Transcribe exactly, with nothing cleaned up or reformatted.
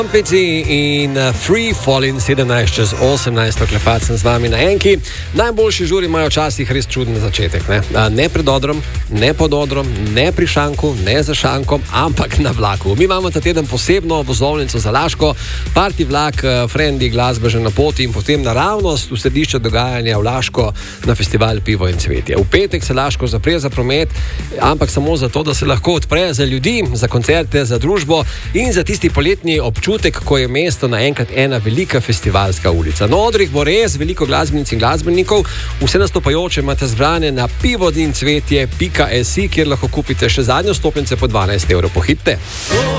Peci in Free Falling sedemnajst čez osemnajst, klepat sem z vami na enki. Najboljši žuri imajo včasih res čuden začetek. Ne, ne pred odrom, ne pod odrom, ne pri šanku, ne za šankom, ampak na vlaku. Mi imamo ta teden posebno vozovnico za Laško, party vlak, frendi, glasba že na poti in potem naravnost v središče dogajanja v Laško na festival Pivo in cvetje. V petek se Laško zapre za promet, ampak samo zato, da se lahko odpre za ljudi, za koncerte, za družbo in za tisti poletni občutek, ko je mesto naenkrat ena velika festivalska ulica. Na odrih bo res veliko glasbenic in glasbenikov, vse nastopajoče imate zbrane na pivo in cvetje pika si, kjer lahko kupite še zadnjo stopnice po dvanajst evrov. Pohitite!